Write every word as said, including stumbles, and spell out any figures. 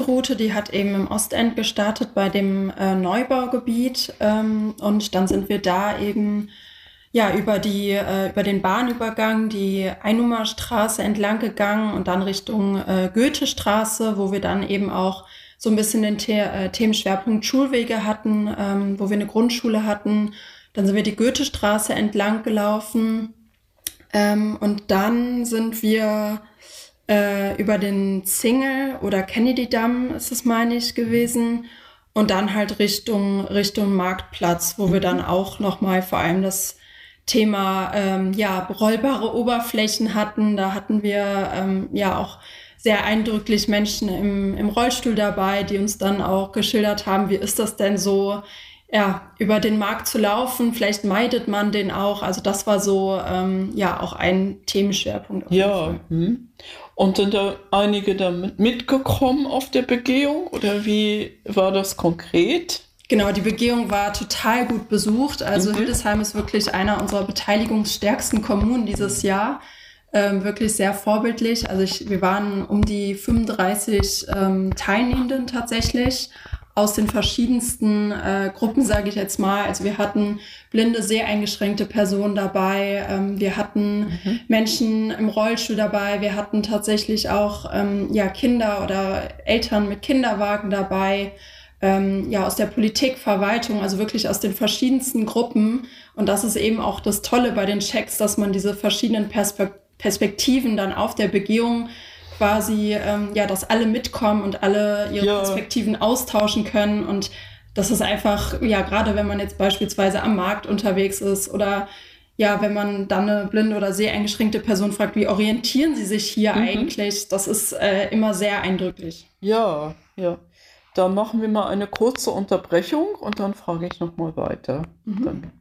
Route, die hat eben im Ostend gestartet bei dem äh, Neubaugebiet. Ähm, und dann sind wir da eben ja über die äh, über den Bahnübergang, die Einumerstraße entlang gegangen und dann Richtung äh, Goethestraße, wo wir dann eben auch so ein bisschen den The äh, Themenschwerpunkt Schulwege hatten, ähm, wo wir eine Grundschule hatten. Dann sind wir die Goethestraße entlang gelaufen. Ähm, und dann sind wir äh, über den Zingel oder Kennedy-Damm, ist es, meine ich, gewesen. Und dann halt Richtung, Richtung Marktplatz, wo wir dann auch nochmal vor allem das Thema ähm, ja, rollbare Oberflächen hatten. Da hatten wir ähm, ja auch sehr eindrücklich Menschen im, im Rollstuhl dabei, die uns dann auch geschildert haben, wie ist das denn so, ja, über den Markt zu laufen, vielleicht meidet man den auch. Also das war so, ähm, ja, auch ein Themenschwerpunkt auf jeden Ja, Fall. hm. Und sind da einige damit mitgekommen auf der Begehung oder wie war das konkret? Genau, die Begehung war total gut besucht. Also Mhm. Hildesheim ist wirklich einer unserer beteiligungsstärksten Kommunen dieses Jahr. Ähm, wirklich sehr vorbildlich. Also ich, wir waren um die fünfunddreißig ähm, Teilnehmenden tatsächlich aus den verschiedensten äh, Gruppen, sage ich jetzt mal. Also wir hatten blinde, sehr eingeschränkte Personen dabei. Ähm, wir hatten Mhm. Menschen im Rollstuhl dabei. Wir hatten tatsächlich auch ähm, ja, Kinder oder Eltern mit Kinderwagen dabei. Ähm, ja, aus der Politik, Verwaltung, also wirklich aus den verschiedensten Gruppen. Und das ist eben auch das Tolle bei den Checks, dass man diese verschiedenen Perspek Perspektiven dann auf der Begehung quasi, ähm, ja, dass alle mitkommen und alle ihre Ja. Perspektiven austauschen können. Und das ist einfach, ja, gerade wenn man jetzt beispielsweise am Markt unterwegs ist oder ja, wenn man dann eine blinde oder sehr eingeschränkte Person fragt, wie orientieren sie sich hier Mhm. eigentlich, das ist äh, immer sehr eindrücklich. Ja, ja. Dann machen wir mal eine kurze Unterbrechung und dann frage ich nochmal weiter. Mhm. Dann